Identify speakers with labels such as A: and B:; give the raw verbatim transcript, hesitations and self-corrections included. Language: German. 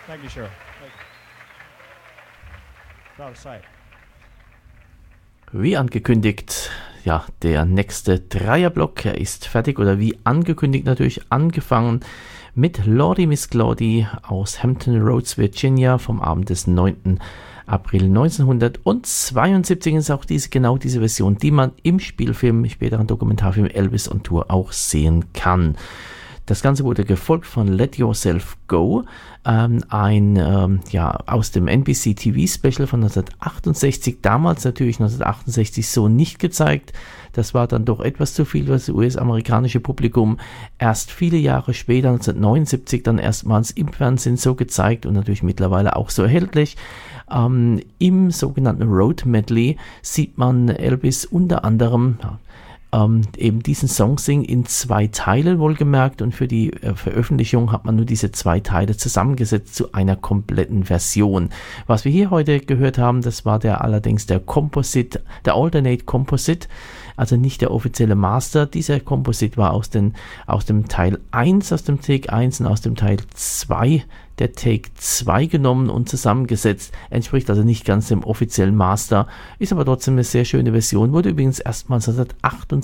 A: Thank you, sir. Thank you. Proud sight.
B: Wie angekündigt, ja, der nächste Dreierblock, er ist fertig oder wie angekündigt natürlich angefangen mit Lordy Miss Claudie aus Hampton Roads, Virginia vom Abend des neunten April neunzehnhundertzweiundsiebzig ist auch diese, genau diese Version, die man im Spielfilm, späteren Dokumentarfilm Elvis on Tour auch sehen kann. Das Ganze wurde gefolgt von Let Yourself Go, ähm, ein ähm, ja aus dem N B C T V-Special von neunzehnhundertachtundsechzig, damals natürlich neunzehnhundertachtundsechzig so nicht gezeigt. Das war dann doch etwas zu viel für das U S-amerikanische Publikum. Erst viele Jahre später, neunzehnhundertneunundsiebzig, dann erstmals im Fernsehen so gezeigt und natürlich mittlerweile auch so erhältlich. Ähm, Im sogenannten Road Medley sieht man Elvis unter anderem ähm, eben diesen Song singen in zwei Teilen wohlgemerkt, und für die äh, Veröffentlichung hat man nur diese zwei Teile zusammengesetzt zu einer kompletten Version. Was wir hier heute gehört haben, das war der allerdings der Composite, der Alternate Composite, also nicht der offizielle Master. Dieser Composite war aus, den, aus dem Teil eins, aus dem Take eins und aus dem Teil zwei, der Take zwei genommen und zusammengesetzt. Entspricht also nicht ganz dem offiziellen Master, ist aber trotzdem eine sehr schöne Version. Wurde übrigens erstmals neunzehnhundertachtundsechzig